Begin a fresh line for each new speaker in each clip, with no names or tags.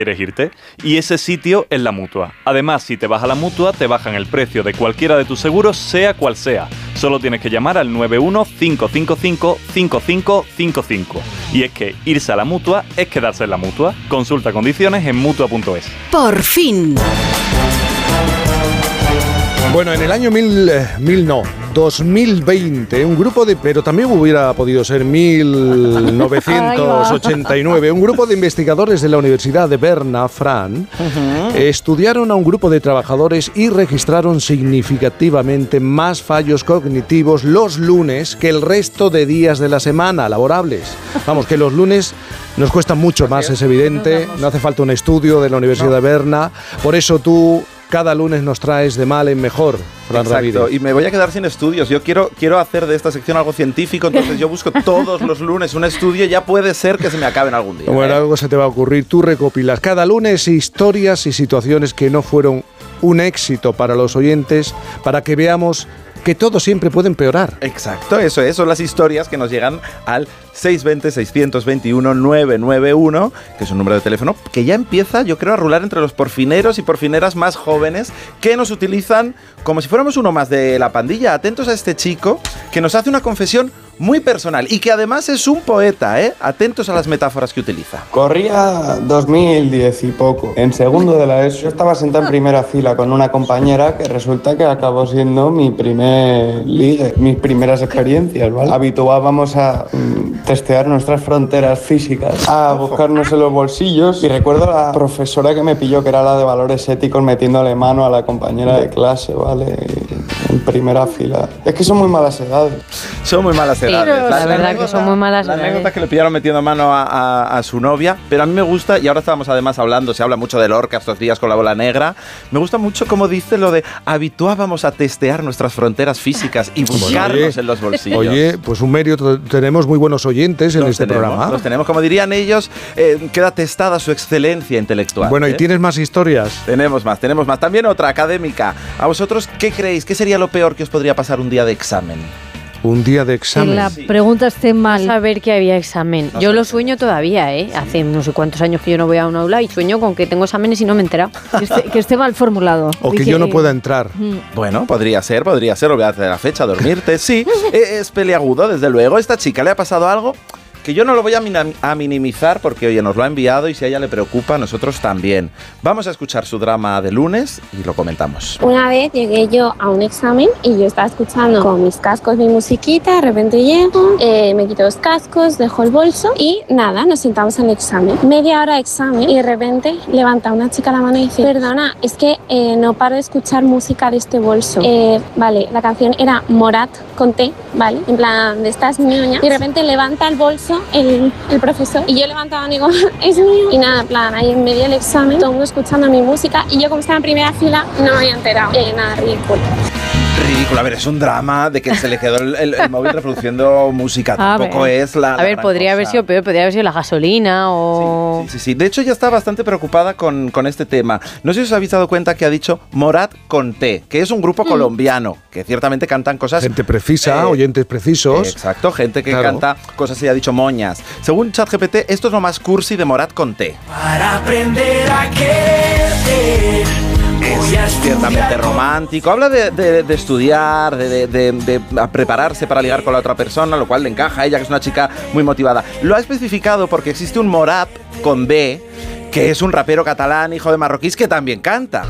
quieres irte, y ese sitio es la Mutua. Además, si te vas a la Mutua, te bajan el precio de cualquiera de tus seguros, sea cual sea. Solo tienes que llamar al 91-555-5555. Y es que irse a la Mutua es quedarse en la Mutua. Consulta condiciones en Mutua.es.
Por fin.
Bueno, en el año 2020, un grupo de... Pero también hubiera podido ser 1989. Un grupo de investigadores de la Universidad de Berna, Fran, estudiaron a un grupo de trabajadores y registraron significativamente más fallos cognitivos los lunes que el resto de días de la semana laborables. Vamos, que los lunes nos cuestan mucho más, es evidente. No hace falta un estudio de la Universidad de Berna. Por eso tú... Cada lunes nos traes de mal en mejor, Fran Ramírez.
Exacto, y me voy a quedar sin estudios. Yo quiero hacer de esta sección algo científico, entonces yo busco todos los lunes un estudio. Ya puede ser que se me acaben algún día.
Bueno, algo se te va a ocurrir. Tú recopilas cada lunes historias y situaciones que no fueron un éxito para los oyentes, para que veamos que todo siempre puede empeorar.
Exacto, eso es. Son las historias que nos llegan al 620-621-991, que es un número de teléfono que ya empieza, yo creo, a rular entre los porfineros y porfineras más jóvenes que nos utilizan como si fuéramos uno más de la pandilla. Atentos a este chico que nos hace una confesión muy personal y que además es un poeta, ¿eh? Atentos a las metáforas que utiliza.
Corría 2010 y poco. En segundo de la ESO yo estaba sentado en primera fila con una compañera que resulta que acabó siendo mi primer ligue, mis primeras experiencias, ¿vale? Habituábamos a testear nuestras fronteras físicas, a buscarnos en los bolsillos, y recuerdo a la profesora que me pilló, que era la de valores éticos, metiéndole mano a la compañera de clase, ¿vale? En primera fila. Es que son muy malas edades.
Son muy malas edades.
La verdad que son muy malas edades.
La anécdota que le pillaron metiendo mano a su novia, pero a mí me gusta, y ahora estábamos además hablando, se habla mucho de Lorca estos días con la bola negra, me gusta mucho cómo dice lo de habituábamos a testear nuestras fronteras físicas y buscarnos en los bolsillos.
Oye, pues un mérito, tenemos muy buenos oyentes en este programa.
Los tenemos, como dirían ellos, queda testada su excelencia intelectual.
Bueno, ¿y tienes más historias?
Tenemos más. También otra académica. ¿A vosotros qué creéis? ¿Qué sería lo peor que os podría pasar un día de examen?
Un día de examen.
Que la pregunta esté mal. Saber que había examen. Yo lo sueño todavía, ¿eh? Hace no sé cuántos años que yo no voy a un aula y sueño con que tengo exámenes y no me he enterado.
Que esté mal formulado.
O que yo no pueda entrar.
Bueno, podría ser, olvidarte de la fecha, dormirte. Sí, es peliagudo, desde luego. Esta chica le ha pasado algo que yo no lo voy a minimizar porque, oye, nos lo ha enviado y si a ella le preocupa, nosotros también. Vamos a escuchar su drama de lunes y lo comentamos.
Una vez llegué yo a un examen y yo estaba escuchando con mis cascos mi musiquita, de repente llego, me quito los cascos, dejo el bolso y nada, nos sentamos en el examen. Media hora de examen y de repente levanta una chica la mano y dice: perdona, es que no paro de escuchar música de este bolso. Vale, la canción era Morat con T, ¿vale? En plan, de estas ñoñas. Y de repente levanta el bolso el profesor y yo levantaba y digo: es mío. Y nada, en plan, ahí en medio del examen, todo el mundo escuchando mi música y yo, como estaba en primera fila, no me había enterado. Nada, ridículo.
Ridículo, a ver, es un drama de que se le quedó el móvil reproduciendo música. Tampoco es la.
A ver, podría haber sido peor, podría haber sido la gasolina o.
Sí. De hecho, ella está bastante preocupada con este tema. No sé si os habéis dado cuenta que ha dicho Morat con T, que es un grupo colombiano, que ciertamente cantan cosas.
Gente precisa, oyentes precisos.
Exacto, gente que canta cosas, se ha dicho moñas. Según ChatGPT, esto es lo más cursi de Morat con T.
Para aprender a quererte.
Es ciertamente romántico, habla de estudiar, de prepararse para ligar con la otra persona, lo cual le encaja a ella, que es una chica muy motivada. Lo ha especificado porque existe un Morat con B, que es un rapero catalán, hijo de marroquíes, que también canta.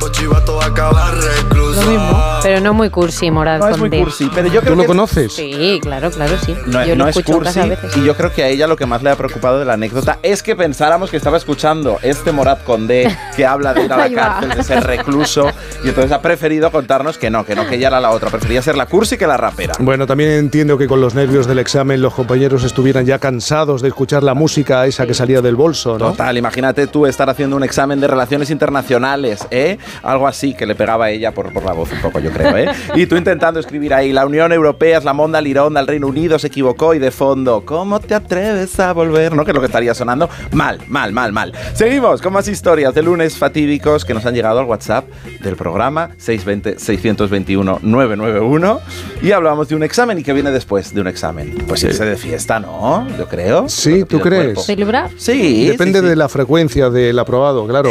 Lo mismo, pero no muy cursi, Morat
no
con
es muy
D.
cursi, pero yo creo
¿Tú lo
que
conoces?
Sí, claro, sí.
No,
yo
no
lo
es
escucho
cursi,
muchas veces.
y yo creo que a ella lo que más le ha preocupado de la anécdota es que pensáramos que estaba escuchando este Morat con D, que habla de ir a la cárcel, de ser recluso, y entonces ha preferido contarnos que ella era la otra, prefería ser la cursi que la rapera.
Bueno, también entiendo que con los nervios del examen los compañeros estuvieran ya cansados de escuchar la música esa que salía del bolso, ¿no?
Total, imagínate tú estar haciendo un examen de relaciones internacionales, ¿eh? Algo así que le pegaba a ella por la voz un poco, yo yo creo, ¿eh? Y tú intentando escribir ahí, la Unión Europea es la monda lironda, el Reino Unido se equivocó y de fondo, ¿cómo te atreves a volver? ¿No? Que es lo que estaría sonando. Mal. Seguimos con más historias de lunes fatídicos que nos han llegado al WhatsApp del programa 620-621-991 y hablamos de un examen y que viene después de un examen. Pues irse de fiesta, ¿no? Yo creo.
Sí, ¿tú crees?
¿Celebrar?
Sí.
Depende de la frecuencia del aprobado, claro.